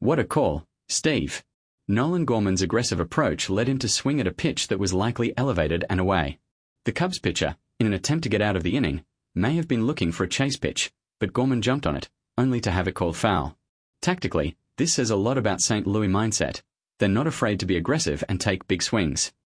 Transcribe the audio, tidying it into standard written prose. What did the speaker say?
What a call, Steve. Nolan Gorman's aggressive approach led him to swing at a pitch that was likely elevated and away. The Cubs pitcher, in an attempt to get out of the inning, may have been looking for a chase pitch, but Gorman jumped on it, only to have it called foul. Tactically, this says a lot about St. Louis mindset. They're not afraid to be aggressive and take big swings.